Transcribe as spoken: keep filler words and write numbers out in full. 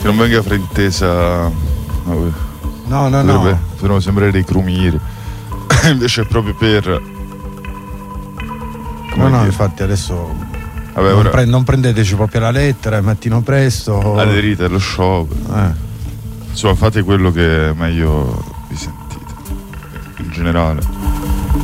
che non venga fraintesa. No, no, no. Potrebbe, no. Sembrare dei crumiri. Invece è proprio per. No, no, infatti adesso. Vabbè, non, ora... pre- non prendeteci proprio la lettera, mattino presto. Aderite allo sciopero. Eh. Insomma, fate quello che meglio vi sentite. In generale.